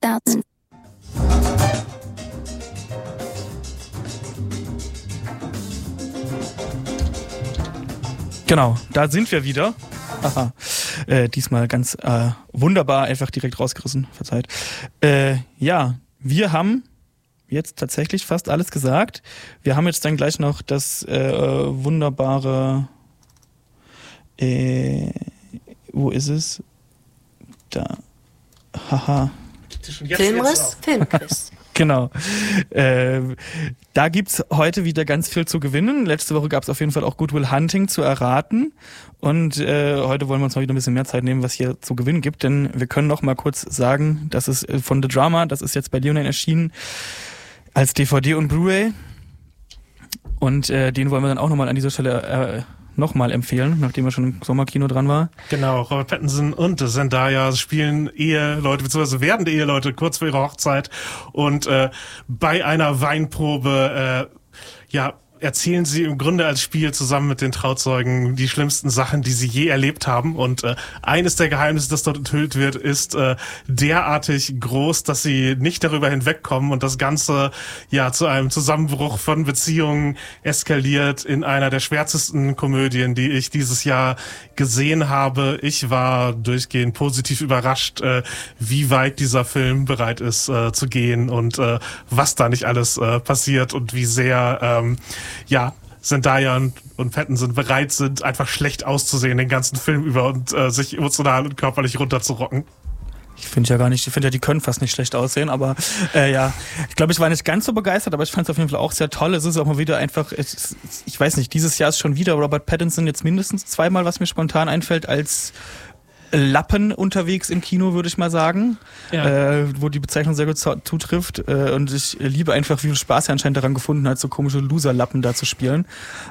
starten. Genau, da sind wir wieder. Haha. Diesmal ganz wunderbar, einfach direkt rausgerissen, verzeiht. Ja, wir haben jetzt tatsächlich fast alles gesagt. Wir haben jetzt dann gleich noch das wunderbare wo ist es? Da. Haha. Filmriss, Filmquiz. Genau. Da gibt's heute wieder ganz viel zu gewinnen. Letzte Woche gab's auf jeden Fall auch Good Will Hunting zu erraten. Und heute wollen wir uns mal wieder ein bisschen mehr Zeit nehmen, was hier zu gewinnen gibt. Denn wir können noch mal kurz sagen, das ist von The Drama, das ist jetzt bei Leonine erschienen als DVD und Blu-ray. Und den wollen wir dann auch nochmal an dieser Stelle nochmal empfehlen, nachdem er schon im Sommerkino dran war. Genau, Robert Pattinson und Zendaya spielen Eheleute, beziehungsweise werdende Eheleute kurz vor ihrer Hochzeit und bei einer Weinprobe erzählen sie im Grunde als Spiel zusammen mit den Trauzeugen die schlimmsten Sachen, die sie je erlebt haben. Und eines der Geheimnisse, das dort enthüllt wird, ist derartig groß, dass sie nicht darüber hinwegkommen und das Ganze zu einem Zusammenbruch von Beziehungen eskaliert in einer der schwärzesten Komödien, die ich dieses Jahr gesehen habe. Ich war durchgehend positiv überrascht, wie weit dieser Film bereit ist zu gehen und was da nicht alles passiert und wie sehr Zendaya und Pattinson bereit sind, einfach schlecht auszusehen den ganzen Film über und sich emotional und körperlich runterzurocken. Ich finde die können fast nicht schlecht aussehen, aber ich glaube, ich war nicht ganz so begeistert, aber ich fand es auf jeden Fall auch sehr toll. Es ist auch mal wieder einfach, ich weiß nicht, dieses Jahr ist schon wieder Robert Pattinson jetzt mindestens zweimal, was mir spontan einfällt, als Lappen unterwegs im Kino, würde ich mal sagen, wo die Bezeichnung sehr gut zutrifft. Und ich liebe einfach, wie viel Spaß er anscheinend daran gefunden hat, so komische Loser-Lappen da zu spielen.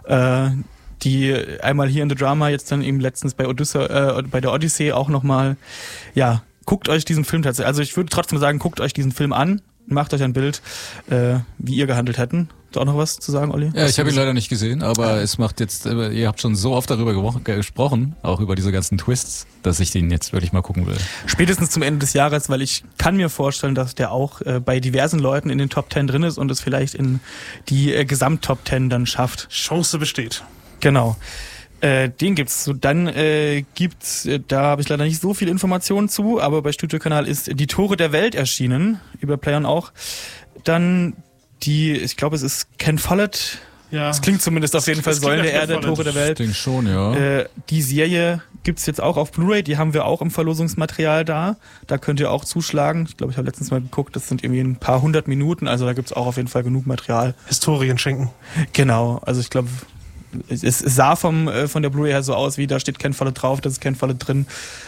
Die einmal hier in The Drama, jetzt dann eben letztens bei der Odyssey auch nochmal, guckt euch diesen Film tatsächlich, also ich würde trotzdem sagen, guckt euch diesen Film an, macht euch ein Bild, wie ihr gehandelt hätten. Hast du auch noch was zu sagen, Olli? Ja, ich habe ihn leider nicht gesehen, aber es macht jetzt, ihr habt schon so oft darüber gesprochen, auch über diese ganzen Twists, dass ich den jetzt wirklich mal gucken will. Spätestens zum Ende des Jahres, weil ich kann mir vorstellen, dass der auch bei diversen Leuten in den Top 10 drin ist und es vielleicht in die Gesamt-Top 10 dann schafft. Chance besteht. Genau. Den gibt's. So, dann gibt's, da habe ich leider nicht so viel Informationen zu, aber bei Studiokanal ist Die Tore der Welt erschienen, über Playern auch. Dann ich glaube, es ist Ken Follett. Ja. Das klingt zumindest auf jeden Fall Säulen der Erde, Tore der Welt. Ich denke schon, ja. Die Serie gibt's jetzt auch auf Blu-ray, die haben wir auch im Verlosungsmaterial da. Da könnt ihr auch zuschlagen. Ich glaube, ich habe letztens mal geguckt, das sind irgendwie ein paar 100 Minuten, also da gibt's auch auf jeden Fall genug Material. Historien schenken. Genau, also ich glaube, es sah von der Blu-ray her so aus, wie da steht Ken Follett drauf, da ist Ken Follett drin.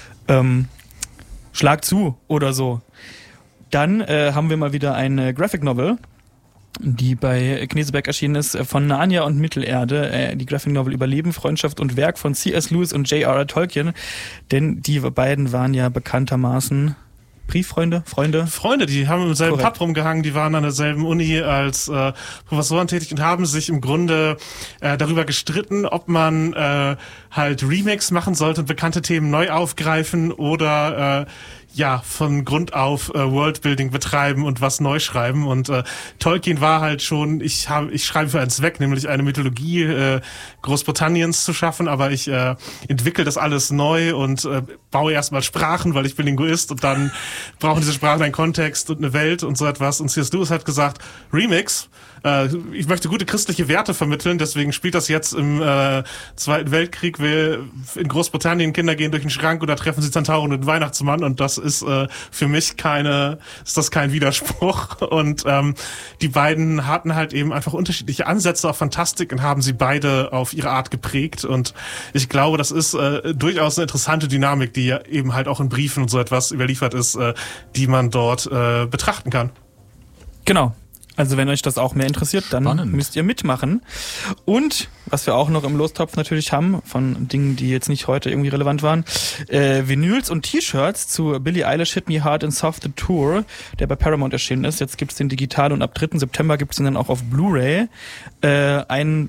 Schlag zu oder so. Dann haben wir mal wieder eine Graphic Novel, die bei Kneseberg erschienen ist, von Narnia und Mittelerde, die Graphic Novel über Leben, Freundschaft und Werk von C.S. Lewis und J.R.R. Tolkien, denn die beiden waren ja bekanntermaßen Brieffreunde, Freunde, die haben im selben Pub rumgehangen, die waren an derselben Uni als Professoren tätig und haben sich im Grunde darüber gestritten, ob man halt Remakes machen sollte und bekannte Themen neu aufgreifen oder von Grund auf Worldbuilding betreiben und was neu schreiben. Und Tolkien war halt schon, ich schreibe für einen Zweck, nämlich eine Mythologie Großbritanniens zu schaffen, aber ich entwickle das alles neu und baue erstmal Sprachen, weil ich bin Linguist und dann brauchen diese Sprachen einen Kontext und eine Welt und so etwas. Und C.S. Lewis hat gesagt, Remix, ich möchte gute christliche Werte vermitteln, deswegen spielt das jetzt im Zweiten Weltkrieg. In Großbritannien Kinder gehen durch den Schrank und da treffen sie Zentauren und den Weihnachtsmann und das ist für mich kein Widerspruch. Und die beiden hatten halt eben einfach unterschiedliche Ansätze auf Fantastik und haben sie beide auf ihre Art geprägt. Und ich glaube, das ist durchaus eine interessante Dynamik, die ja eben halt auch in Briefen und so etwas überliefert ist, die man dort betrachten kann. Genau. Also wenn euch das auch mehr interessiert, dann müsst ihr mitmachen. Und was wir auch noch im Lostopf natürlich haben, von Dingen, die jetzt nicht heute irgendwie relevant waren, Vinyls und T-Shirts zu Billie Eilish Hit Me Hard and Soft the Tour, der bei Paramount erschienen ist. Jetzt gibt's den digital und ab 3. September gibt's den dann auch auf Blu-ray. Ein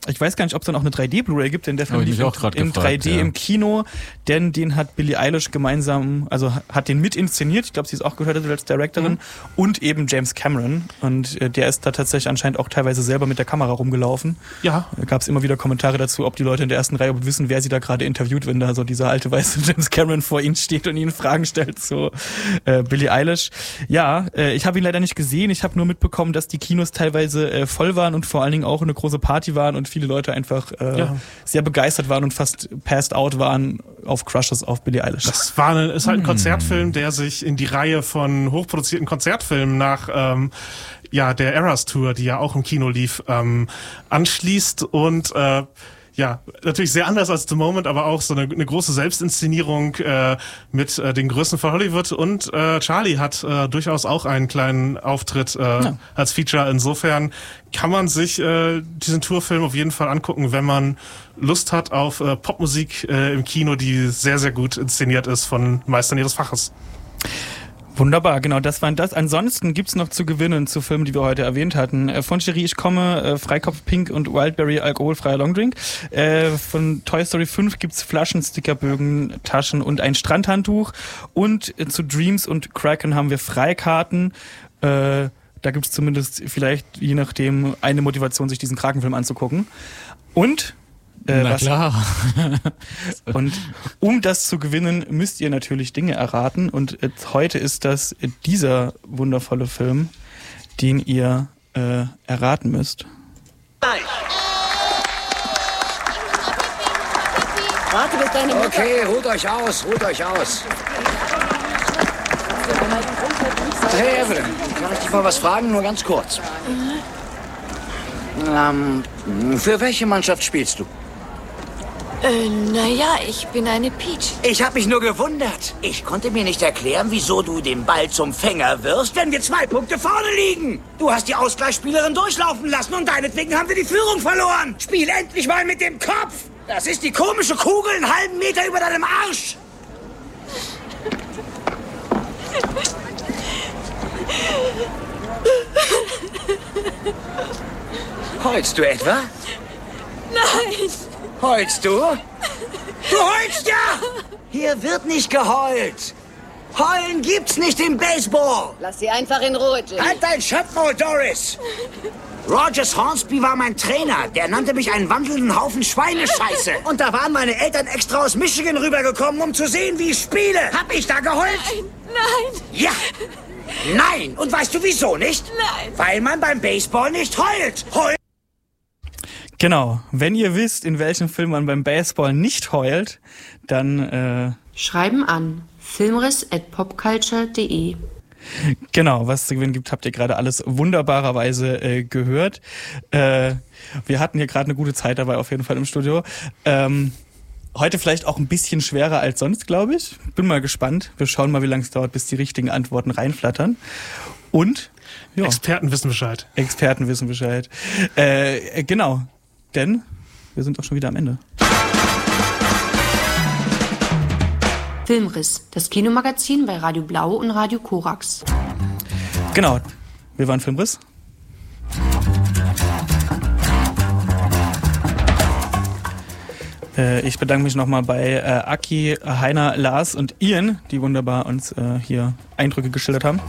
Ich weiß gar nicht, ob es dann auch eine 3D-Blu-ray gibt, denn der Film lief in 3D im Kino, denn den hat Billie Eilish gemeinsam, also hat den mit inszeniert. Ich glaube, sie ist auch gehört als Directorin und eben James Cameron. Und der ist da tatsächlich anscheinend auch teilweise selber mit der Kamera rumgelaufen. Ja. Da gab es immer wieder Kommentare dazu, ob die Leute in der ersten Reihe wissen, wer sie da gerade interviewt, wenn da so dieser alte weiße James Cameron vor ihnen steht und ihnen Fragen stellt zu Billie Eilish. Ja, ich habe ihn leider nicht gesehen. Ich habe nur mitbekommen, dass die Kinos teilweise voll waren und vor allen Dingen auch eine große Party waren und viele Leute einfach sehr begeistert waren und fast passed out waren auf Crushes auf Billie Eilish. Das ist halt ein Konzertfilm, der sich in die Reihe von hochproduzierten Konzertfilmen nach der Eras Tour, die ja auch im Kino lief, anschließt und natürlich sehr anders als The Moment, aber auch so eine große Selbstinszenierung mit den Größen von Hollywood. Und Charlie hat durchaus auch einen kleinen Auftritt als Feature. Insofern kann man sich diesen Tourfilm auf jeden Fall angucken, wenn man Lust hat auf Popmusik im Kino, die sehr, sehr gut inszeniert ist von Meistern ihres Faches. Wunderbar, genau, das waren das. Ansonsten gibt's noch zu gewinnen zu Filmen, die wir heute erwähnt hatten. Von Cherie, ich komme, Freikopf Pink und Wildberry alkoholfreier Longdrink. Von Toy Story 5 gibt's Flaschen, Stickerbögen, Taschen und ein Strandhandtuch. Und zu Dreams und Kraken haben wir Freikarten. Da gibt's zumindest vielleicht, je nachdem, eine Motivation, sich diesen Krakenfilm anzugucken. Und na klar. Und um das zu gewinnen, müsst ihr natürlich Dinge erraten. Und heute ist das dieser wundervolle Film, den ihr erraten müsst. Warte, bis deine Mutter... Okay, ruht euch aus. Hey Evelyn, kann ich dich mal was fragen? Nur ganz kurz. Für welche Mannschaft spielst du? Naja, ich bin eine Peach. Ich habe mich nur gewundert. Ich konnte mir nicht erklären, wieso du den Ball zum Fänger wirfst, wenn wir 2 Punkte vorne liegen. Du hast die Ausgleichsspielerin durchlaufen lassen und deinetwegen haben wir die Führung verloren. Spiel endlich mal mit dem Kopf. Das ist die komische Kugel einen halben Meter über deinem Arsch. Heulst du etwa? Nein. Heulst du? Du heulst ja! Hier wird nicht geheult. Heulen gibt's nicht im Baseball. Lass sie einfach in Ruhe, Jim. Halt dein Schöpfmaul, Doris. Rogers Hornsby war mein Trainer. Der nannte mich einen wandelnden Haufen Schweinescheiße. Und da waren meine Eltern extra aus Michigan rübergekommen, um zu sehen, wie ich spiele. Hab ich da geheult? Nein. Ja. Nein. Und weißt du wieso nicht? Nein. Weil man beim Baseball nicht heult. Genau, wenn ihr wisst, in welchem Film man beim Baseball nicht heult, dann schreiben an filmriss@popculture.de. Genau, was zu gewinnen gibt, habt ihr gerade alles wunderbarerweise gehört. Wir hatten hier gerade eine gute Zeit dabei, auf jeden Fall im Studio. Heute vielleicht auch ein bisschen schwerer als sonst, glaube ich. Bin mal gespannt. Wir schauen mal, wie lange es dauert, bis die richtigen Antworten reinflattern. Und ja. Experten wissen Bescheid. Genau, denn wir sind auch schon wieder am Ende. Filmriss, das Kinomagazin bei Radio Blau und Radio Korax. Genau, wir waren Filmriss. Ich bedanke mich nochmal bei Aki, Heiner, Lars und Ian, die wunderbar uns hier Eindrücke geschildert haben.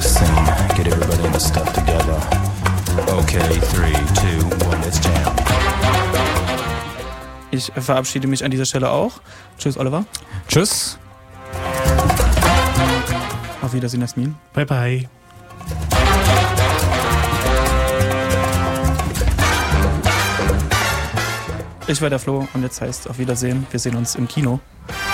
Okay, 3, 2, 1, let's jam. Ich verabschiede mich an dieser Stelle auch. Tschüss, Oliver. Tschüss. Auf Wiedersehen, Jasmin. Bye, bye. Ich war der Flo und jetzt heißt auf Wiedersehen. Wir sehen uns im Kino.